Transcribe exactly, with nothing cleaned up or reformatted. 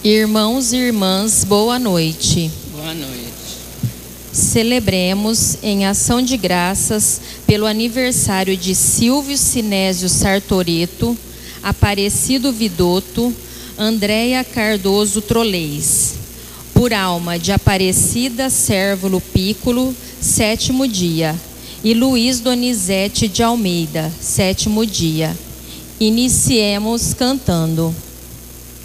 Irmãos e irmãs, boa noite. Boa noite. Celebremos em ação de graças pelo aniversário de Silvio Sinésio Sartoreto, Aparecido Vidotto, Andréia Cardoso Trolleis. Por alma de Aparecida Cérvulo Piccolo, sétimo dia. E Luiz Donizete de Almeida, sétimo dia. Iniciemos cantando.